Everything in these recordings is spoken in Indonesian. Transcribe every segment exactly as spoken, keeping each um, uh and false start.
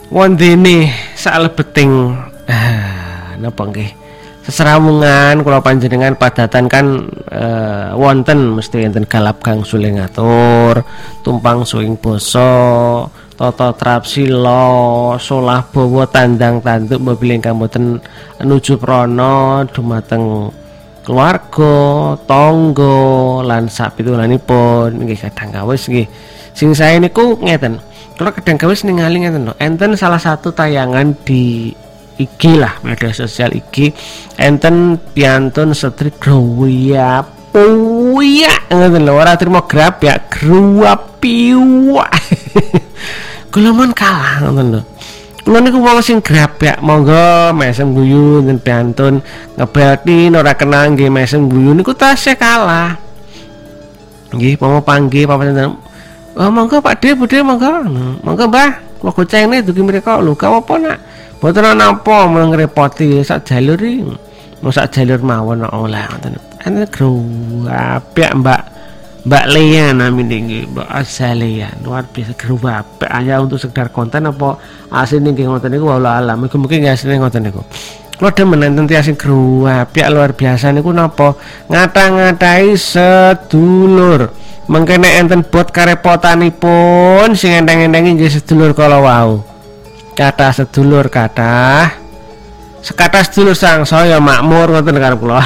wondene salebeting ah, napa nggih seserawungan kula panjenengan padatan kan uh, wonten mesti enten galap gang suling ngatur tumpang suing basa tata trapsila solah bawa tandang tanduk mobil ingkang boten nuju prana dumateng keluarga tangga lan sapitulanipun nggih kadang kawis nggih sing sae niku ngeten kula kadang kawis ningali ngeten lho enten salah satu tayangan di I G lah media sosial I G enten piantun setrik gruya puya ngoten lho ora trimo grab ya gruya piwa kula mon kalah ngoten lho kula niku wong sing grab ya monggo mesem guyu enten piantun ngebelti ora kenal nggih mesem guyu niku tasih kalah nggih pomo panggih papan oh monggo Pak De Bude monggo monggo Mbah kula gocenge dugi mriko lho gak apa nak boten ana napa ngrepoti sak jalur iki. Mau sak jalur mawon kok oleh ngoten. Ane gru apik Mbak Mbak Lea namine nggih, Mbak Azalea. Luar biasa gru apik hanya untuk sekedar konten apa asline nggih ngoten niku wallah alam. Mugi-mugi nggih asline ngoten niku. Kula demen enten tiyang sing gru apik luar biasa niku napa? Ngata-ngatai sedulur. Mengkene enten bot karepotanipun sing enteng-entengi nggih sedulur kala wau. Kata sedulur kata sekata sedulur sang saya makmur ngoten karo kula.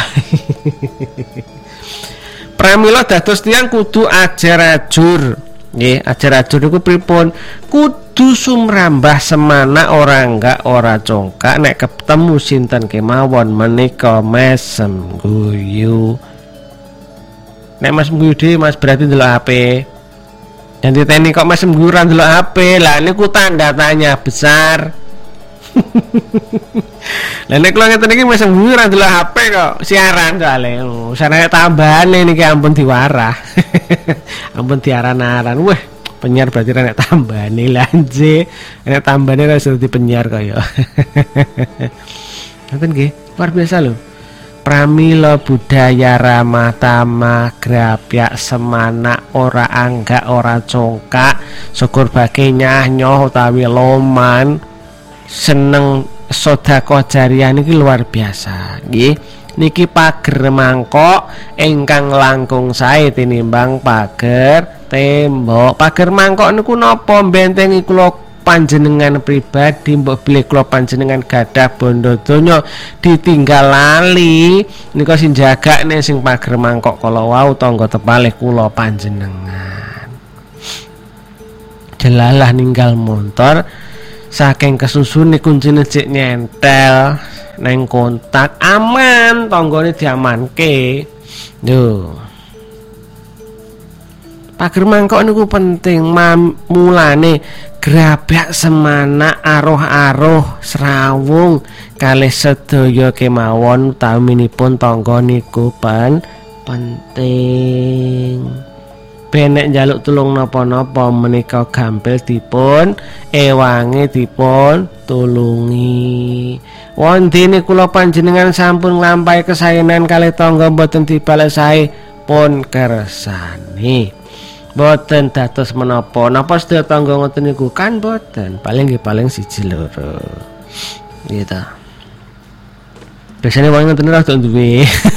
Pramila dados tiyang kudu ajar-ajur. Nggih, ajar-ajur niku pripun? Kudu sumrambah semana ora enggak ora congkak nek ketemu sinten kemawon menika mesem guyu. Nek Mas guyu dhewe Mas berarti ndelok H P. Dan diteni kok mesem guran dulu H P lah niku tanda tanya besar. Lah nek kula ngeten iki mesem guran dulu H P kok siaran soalé. Oh, sarane tambahane niki ampun diwarah. Ampun diaran-aran. Wah, penyiar berarti nek tambahane lanje. Nek tambahane ora iso dadi penyiar kaya. Ngoten nggih, luar biasa lho. Pramila budaya ramah tamah grapyak semana ora angga ora congkak syukur bage nyah nyoh utawi loman seneng sedekah jariyah niki luar biasa nggih niki pager mangkok ingkang langkung sae tinimbang pager tembok pager mangkok niku napa bentengi kula panjenengan pribadi mbok bilih kula panjenengan gadah bondo donya ditinggal lali nika sing jagane sing pager mangkok kala wau tangga tepalih kula panjenengan jelalah ninggal motor saking kesusun kuncine cek nyentel neng kontak aman tanggane diamanke lho pager mangkok niku penting mulane grabak semana aroh-aroh serawung kalih sedaya kemawon utaminipun tangga niku pen penting benek njaluk tulung napa-napa menika gampil dipun ewange dipun tulungi wondene kula panjenengan sampun nglampahi kesaenan kalih tangga mboten dibalesai pun kersane boten dados menapa napa sedaya tangga ngoten niku kan boten paling nggih paling siji loro gitu biasane wong ngoten ora duwe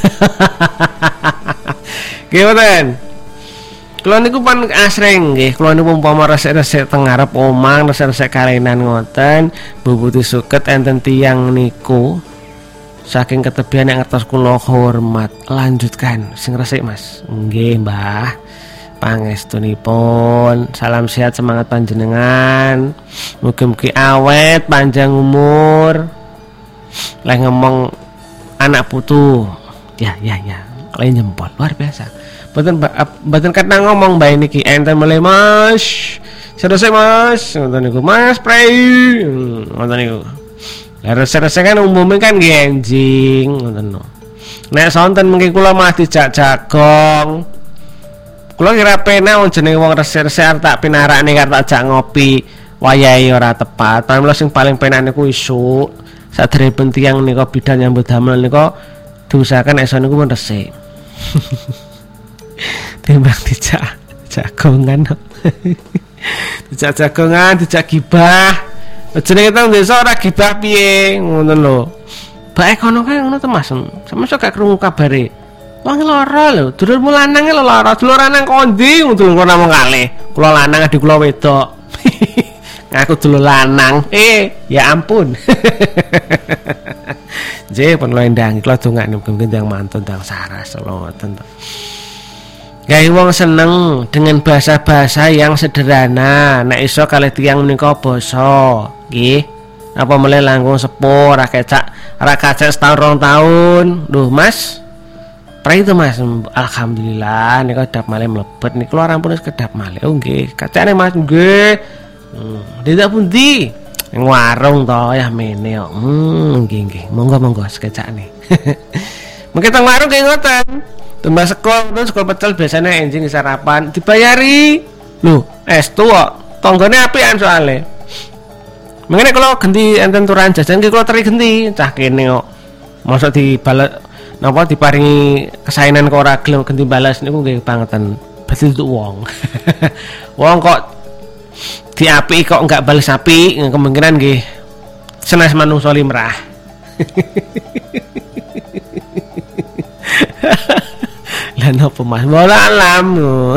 nggih boten kula niku pan asring nggih kula niku umpama resik-resik teng ngarep omah resik-resik kalenan ngoten bubuti suket enten tiyang niku saking ketebian yang ngertos kula hormat lanjutkan sing resik Mas nggih Mbah pangestunipun salam sehat semangat panjenengan mugi-mugi awet panjang umur leh ngomong anak putu ya ya ya lain jempol luar biasa mboten mboten kata ngomong bae niki enten mulai Mas sedose Mas ngoten niku Mas prei ngoten niku lha resek-resek kan umumnya kan genjing ngoten no nek sonten mengki kula mah dijak jagong kula kira pena wong jenenge wong resik-resik tak pinarakne karo tak jak ngopi wayahe ora tepat. Pamela sing paling penak niku isuk sadèrèngipun tiyang nika bidan nyambut damel nika diusahakan esuk niku pun resik. Timbang dijak jagongan. Dijak jagongan, dijak gibah. jenenge teng desa ora gibah piye ngono lho. Bae kono kae ngono to Mas. Sampe sok gak krungu kabare. Wong lara lho, dulurmu lanang lho lara. Dulur lanang kondi ngono kok namung kalih. Kula lanang adik kula wedok. Ngaku dulur lanang. Eh, ya ampun. Nggih, pun lho ndang kula dongakne mugi ndang mantun ndang saras lho ngoten to. Gawe wong seneng dengan bahasa-bahasa yang sederhana. Nek iso kalih tiyang menika basa, nggih. Apa mulai langkung sepuh, ra kecak, ra kacak setahun rong tahun. Duh, Mas. Pra itu Mas, alhamdulillah nika kedap malih mlebet niku keluar ampun wis kedap malih. Oh nggih, kacane Mas nggih. Hmm, ndak pundi? Ning warung to ya mene kok. Hmm, nggih nggih. Monggo-monggo sekecakne. Mungkin teng warung kaya ngoten. Tumbas sekol, terus sekol pecel biasanya enjing sarapan dibayari. Lho, estu kok. Tanggane apian soalnya. Mengene kalau ganti enten turan jajan ki kula teri genti cah kene kok. Mosok dibalas napa diparingi kesainan kok ora gelem ganti balas niku nggih bangetan. Berarti itu wong. Wong kok diapiki kok enggak balas api, kemungkinan nggih senes manungsa limrah. Lah napa Mas? Bola alam.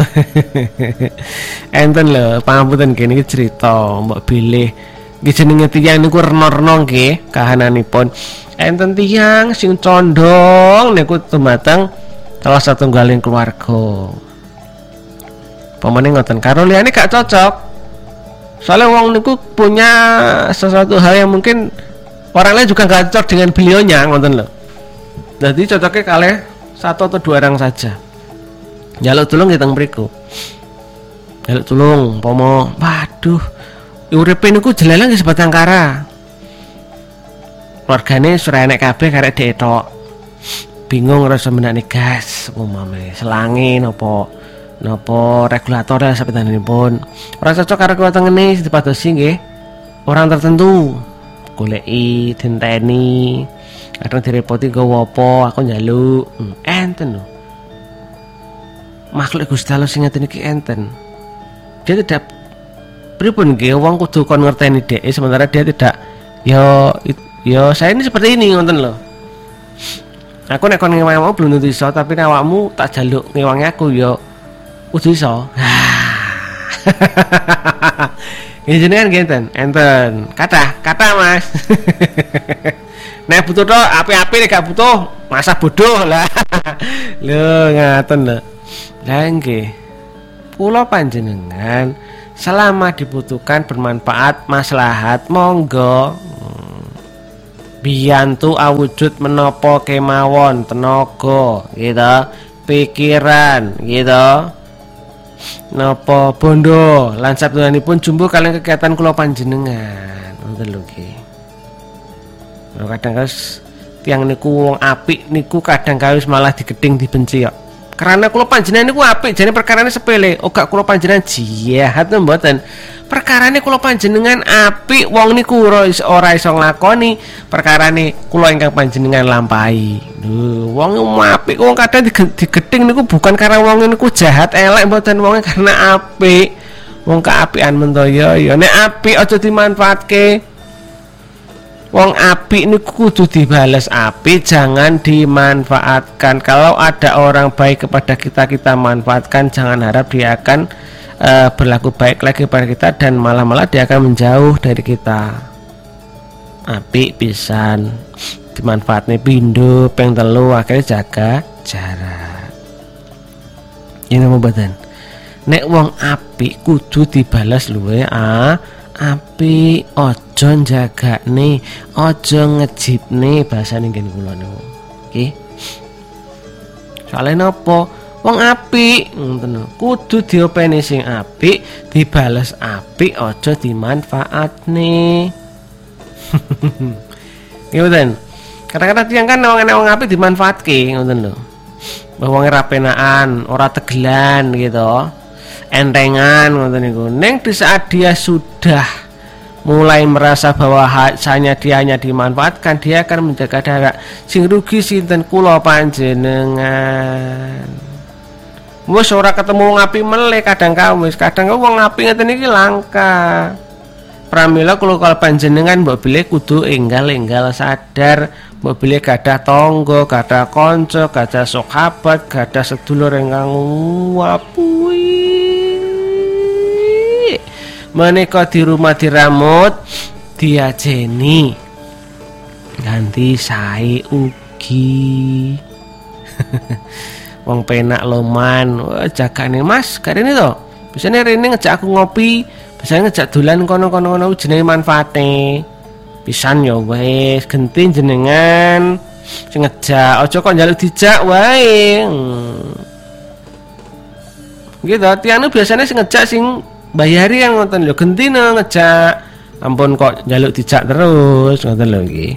Enten lho, pangapunten kene iki crita mbok bilih. Nggih jenenge tiyang niku rena-rena nggih kahananipun. Enten tiyang sing condong niku dumateng salah satunggaling keluarga. Pamane ngoten karo liyane gak cocok. Soalnya wong niku punya sesuatu hal yang mungkin orang lain juga gak cocok dengan beliaunya ngoten lho. Jadi cocoknya kalih satu atau dua orang saja. Njaluk tulung nggih teng mriku. Njaluk tulung pomo, waduh, uripe niku jelalang nggih sebatang kara. Keluargane surah enek kabeh karek dhek tok. Bingung rasa menane gas, umame selangi napa napa regulator sapitanipun. Ora cocok karo kuwatan ngene dipadosi nggih. Orang tertentu goleki dinteni. Kadang direpoti nggawa apa, aku njaluk. Hmm, enten lho. Makhluk Gusti Allah sing ngeten iki enten. Dia tidak pripun nggih wong kudu kon ngerteni dhek sementara dia tidak yo yo saya ini seperti ini ngoten lho. Aku nek kon ngewangmu belum tentu iso tapi nek awakmu tak jaluk ngewangi aku yo kudu iso. Ini jenengan ngenten, enten. Kathah, kathah Mas. Nek butuh to api-api nek gak butuh masa bodoh lah. Lho ngaten lho. Lah nggih. Kula panjenengan selama dibutuhkan bermanfaat maslahat monggo biyantu awujud menapa kemawon tenaga gitu pikiran gitu napa bondo lan sabdanipun jumbo kalian kegiatan kula panjenengan ngoten lho nggih. Kadang kawis tiyang niku wong apik niku kadang kawis malah digedhing dibenci kok. Karena kula panjenengan niku apik jane perkarane sepele, oh gak kula panjenengan jahat mboten. Perkarane kula panjenengan apik wong niku ora iso ora iso nglakoni perkarane kula ingkang panjenengan lampahi. Lho, wong apik wong kadang digedhing niku bukan karena wong niku jahat elek mboten wonge karena apik. Wong kaapian mentaya ya nek apik aja dimanfaatke. Wong apik niku kudu dibales apik, jangan dimanfaatkan. Kalau ada orang baik kepada kita, kita manfaatkan, jangan harap dia akan uh, berlaku baik lagi kepada kita dan malah-malah dia akan menjauh dari kita. Apik pisan dimanfaatne pindho ping telu akhirnya jaga jarak. Ini mboten. Nek wong apik kudu dibales luwe ah api ojo njagakne ojo ngejipne bahasane nggen kula niku nggih. Soale napa wong apik ngoten kudu diopeni sing apik dibales apik ojo dimanfaatne. Ngoten kadang-kadang tiyang kan wong enek wong apik dimanfaatke ngoten lho bahwa wong rapenaan ora tegelan gitu entengan ngoten niku. Ning di saat dia sudah mulai merasa bahwa hanya dia hanya dimanfaatkan, dia akan menjaga jarak. Sing rugi sinten kula panjenengan. Wis ora ketemu wong apik meleh kadang kawis, kadang wong apik ngeten iki langka. Pramila kula kal panjenengan mbok bilih kudu enggal-enggal sadar, mbok bilih gadah tangga, gadah kanca, gadah sahabat, gadah sedulur ingkang wapuhi. Menika di rumah diramut, diajeni. Ganti sae ugi. Wong penak loman, jagane Mas, karene to. Bisane rene ngejak aku ngopi. Bisa ngejak dolan kono-kono jenenge manfaate. Pisan ya wis genti jenengan sing ngejak, aja kok njaluk dijak wae. Hmm. Gitu, tiane biasanya sing ngejak sing bayari yang ngoten lho, genti no ngejak. Ampun kok njaluk dijak terus ngoten lho iki.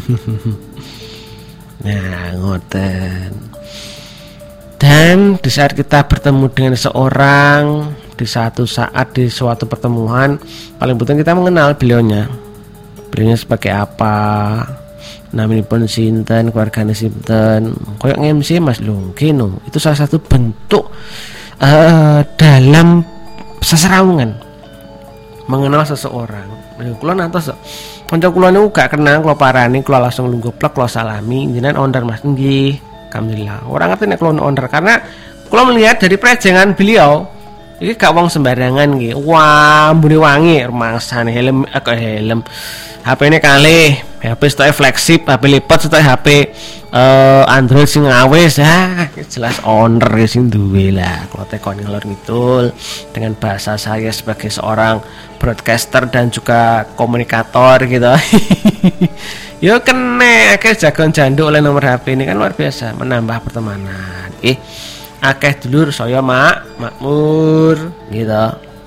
Nah, ngoten. Dan di saat kita bertemu dengan seorang, di satu saat, di suatu pertemuan, paling penting kita mengenal beliaunya. Beliaunya sebagai apa, namanya pun sinten, keluarganya sinten. Kayak M C Mas Lungkino, itu salah satu bentuk uh, dalam seserawungan mengenal seseorang. Kula nantos kanca kula niku gak kenal, kula parani, kula langsung lungguh plek, kula salami, jenengan onder Mas. Nggih, alhamdulillah. Orang ngerti nek kula onder karena kula melihat dari prejengan beliau iki gak wong sembarangan nggih. Wah, mbune wangi rumangsane helm aku helm. H P-ne kalih, H P stoke flagship, H P lipat stoke H P uh, Android sing awis. Ah, jelas owner sing duwe lah. Kalau tekon ngalor ngidul dengan bahasa saya sebagai seorang broadcaster dan juga komunikator gitu. Yo kene akeh jagon janduk oleh nomor H P ini kan luar biasa, menambah pertemanan. Eh akeh dulur saya mak makmur gitu.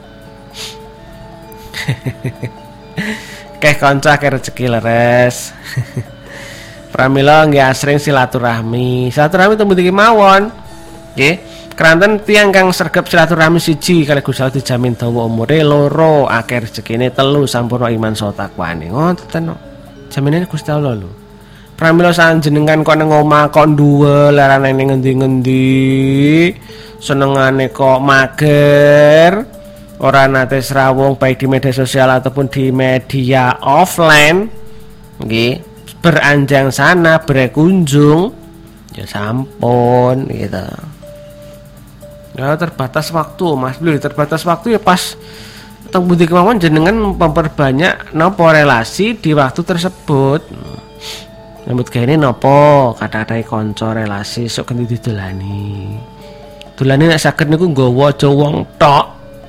Akeh kanca akeh rezeki leres. Pramila nggih asring silaturahmi. Silaturahmi temu iki mawon. Nggih. Keranten tiyang kang sregep silaturahmi siji kali Gusti Allah dijamin dawa umure, loro akeh rezekine, telu sampurna iman saha takwane. Ngoten kok. Jaminane Gusti Allah lho. Pramila sanjenengan kok nang omah kok duwe larane ning ngendi-ngendi, senengane kok mager, ora nate srawung baik di media sosial ataupun di media offline, nggih, beranjang sana berkunjung, ya sampun gitu. Ya terbatas waktu, Mas Bli, terbatas waktu ya pas teng budi kemauan jenengan memperbanyak napa relasi di waktu tersebut. Nyambut gawe napa kata-kata kanca relasi sok ganti didolani. Dolane nek saged niku nggawa aja wong tok.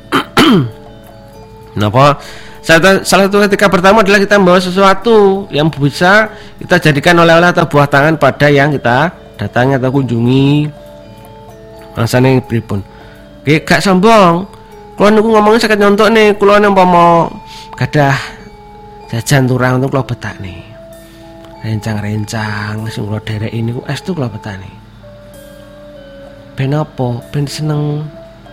Napa? Salah satu ketika pertama adalah kita membawa sesuatu yang bisa kita jadikan oleh-oleh atau buah tangan pada yang kita datangi atau kunjungi. Rasane pripun? Nggih gak sombong. Kula niku ngomongnya saged nyontok nih, kula napa mau gadah jajan turang untuk kula betakne. Rencang-rencang sing kula dereki niku estu kula betane. Ben apa? Ben seneng.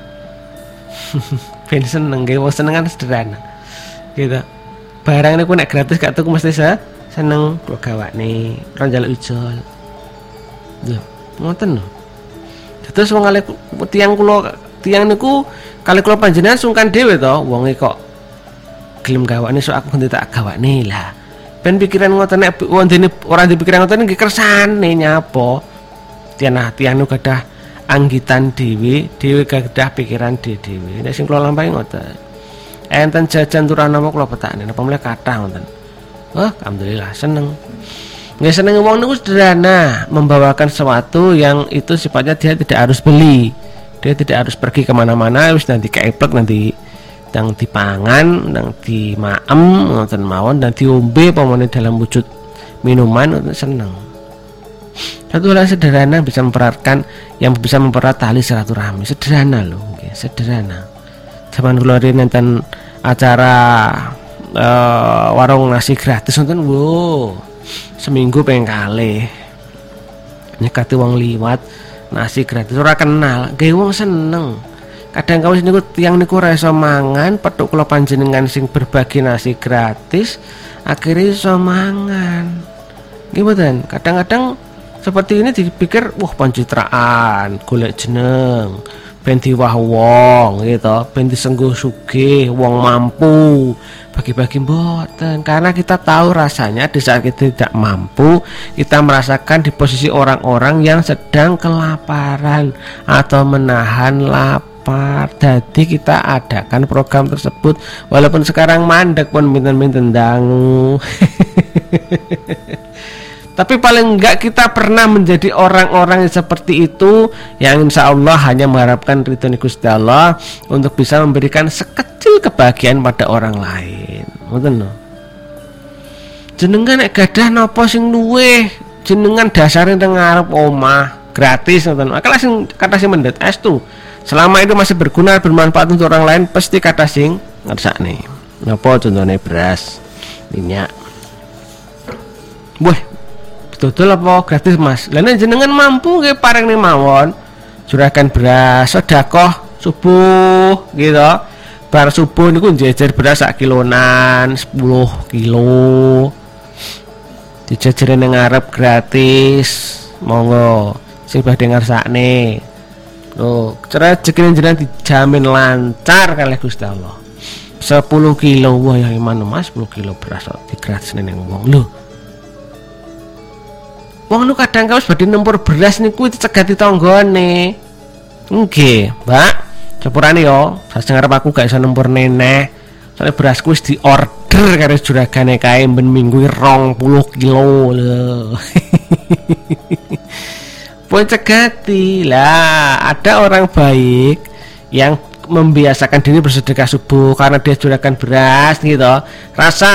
Ben seneng nggih, wong senengan sederhana. Gitu. Barang niku nek gratis gak tuku mesti saya seneng kula gawakne, ora njaluk ijol. Lho, ngoten lho. Terus wong kali tiyang kula tiyang niku kali kula panjenengan sungkan dhewe to, wonge kok gelem gawakne sok aku ganti tak gawakne lah. Ben pikiran ngoten nek wondene ora di pikiran ngoten nggih kersane nyapa. Tiyanah tiyang niku gadah anggitan dhewe, dhewe gadah pikiran dhewe. Nek sing kula lampahi ngoten. Enten jajan turah nama kula petakne napa mulai kathah ngoten. Wah, alhamdulillah seneng. Nggih seneng wong niku sederhana, membawakan sesuatu yang itu sifatnya dia tidak harus beli. Dia tidak harus pergi kemana-mana, wis nanti keeplek nanti yang dipangan, yang dimaem ngoten mawon dan diombe pamane dalam wujud minuman ngoten seneng. Satu hal sederhana bisa memperatkan yang bisa mempererat tali silaturahmi. Sederhana loh, nggih, sederhana. Zaman kula nonton acara uh, warung nasi gratis nonton, wow, seminggu pengen kalih nyekati wong liwat nasi gratis ora kenal, nggih wong seneng. Kadang kawis niku tiyang niku ora iso mangan, petuk kula panjenengan sing berbagi nasi gratis, akhirnya iso mangan. Nggih mboten? Kadang-kadang seperti ini dipikir wah pencitraan, golek jeneng, ben diwah wong gitu, ben disengguh sugih wong mampu, bagi-bagi mboten, karena kita tahu rasanya di saat kita tidak mampu, kita merasakan di posisi orang-orang yang sedang kelaparan atau menahan lapar. Jadi kita adakan program tersebut walaupun sekarang mandek pun minten-minten dangu. Tapi paling enggak kita pernah menjadi orang-orang yang seperti itu, yang insya Allah hanya mengharapkan ridho Gusti Allah untuk bisa memberikan sekecil kebahagiaan pada orang lain. Ngoten lho. Jenengan nek gadah napa sing luweh, jenengan dasare teng ngarep omah gratis ngoten. Akal sing kata sing mendet estu. Selama itu masih berguna, bermanfaat untuk orang lain, pasti kata sing ngersakne. Napa contohnya beras, minyak. Wah, betul apa gratis mas? Lainnya jenengan mampu ke pareng nih mawon, curahkan beras sedekah subuh gitu. Bar subuh niku jejer beras sak kilonan, sepuluh kilo. Dijejer ning ngarep gratis. Monggo sing badhe ngersakne. Loh, cara rezekine jenengan dijamin lancar kalih Gusti Allah. sepuluh kilo wah ya gimana mas, sepuluh kilo beras kok digratisne ning wong. Lho, wong nu kadang kaos badhe nempur beras niku dicegati tanggane. Nggih, Mbak. Sepurane yo, sasing arep aku gak iso nempur neneh. Soale berasku wis diorder karo juragane kae ben minggu rong puluh kilo lho. Pun cegati lah, ada orang baik yang membiasakan diri bersedekah subuh karena dia juragan beras gitu. Rasa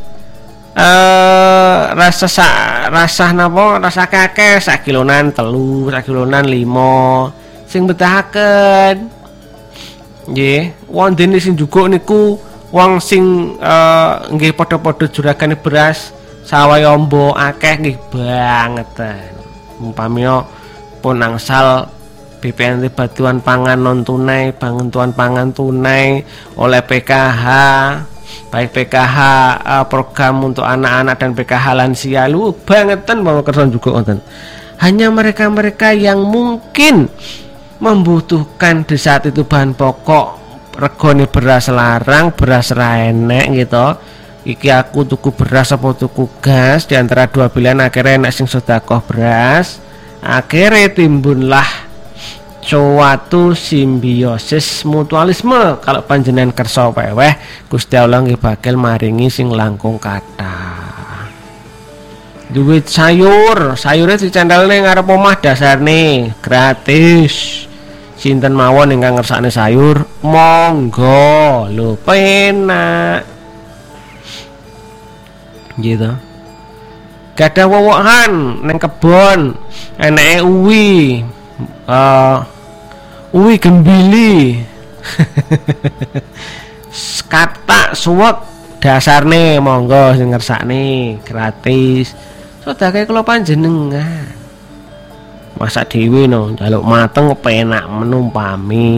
eh rasa sa, rasa napa rasa kakek sak kilonan telu, sak kilonan limo sing betahaken nggih. Wondene sing juga niku wong sing eh, nggih padha-padha juragane beras sawayombo akeh nggih banget. Umpamanya pun angsal B P N T bantuan pangan non tunai, bantuan pangan tunai oleh P K H, baik P K H uh, program untuk anak-anak dan P K H lansia, lu bangetan bawa kerson juga onten. Hanya mereka-mereka yang mungkin membutuhkan di saat itu bahan pokok, regone beras larang, beras ra enek gitu. Iki aku tuku beras apa tuku gas, di antara dua pilihan akhirnya enak sing sedekah beras. Akhirnya timbunlah suatu simbiosis mutualisme. Kalau panjenengan kersa weweh, Gusti Allah nggih bakal maringi sing langkung kathah. Duit sayur, sayure dicendhelne ngarep omah dasarne gratis. Sinten mawon ingkang ngersakne sayur, monggo lho penak. Gitu. Gadah wowokan neng kebon, eneke uwi, uh, uwi gembili, katak suwek dasarne monggo sing ngersakne gratis. Sedekah kula panjenengan. Masak dhewe no, njaluk mateng penak menumpami.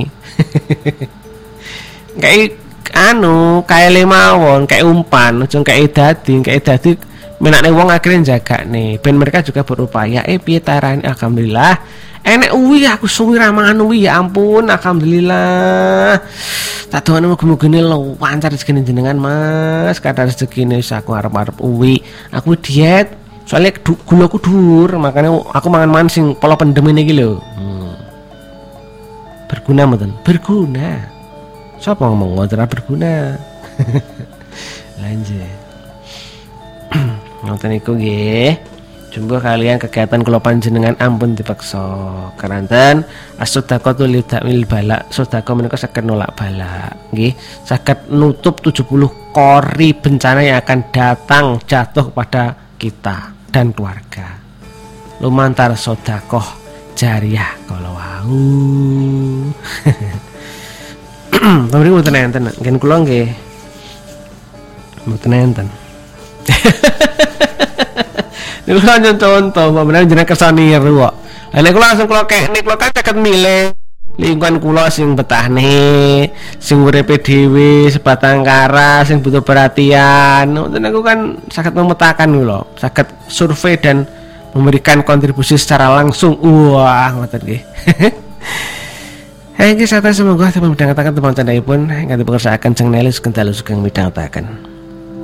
Kayak anu, kayak lemawon, kayak umpan, ujung kayak dadi, kayak dadi. Menakne wong akhirnya jaga nih, ben mereka juga berupaya. Eh piye tarane? Alhamdulillah. Enek uwi aku suwi ramangan uwi ya ampun, alhamdulillah. Tak doane mugi-mugine lancar rezekine jenengan Mas. Kadar rezekine wis aku arep-arep uwi. Aku diet, soalnya gulaku dhuwur, makanya aku mangan-mangan sing pola pendem ini iki lho. Hmm. Berguna mboten? Berguna. Sapa ngomong ora berguna? Lanjut. Nonton iku nggih. Jumbo kalian kegiatan kula panjenengan ampun dipaksa. Karanten as-sadaqatu lidamil bala. Sedekah menika saged nolak bala. Nggih, saged nutup tujuh puluh kori bencana yang akan datang jatuh kepada kita dan keluarga. Lumantar sedekah jariah kala wau. Tapi mboten enten, ngen kula nggih. Mboten enten. Niku kan contoh, bener jeneng kersane niru kok. Lah nek kula langsung kula kek nek kula kan caket milih lingkungan kula sing betahne, sing uripe dhewe, sebatang kara, sing butuh perhatian. Ngoten niku kan saged memetakan lho, saged survei dan memberikan kontribusi secara langsung. Wah, ngoten nggih. Hai iki sata semoga teman midhangetaken teman candhaipun ingkang dipungersakaken Ceng Nelis kendalu sugeng midhangetaken.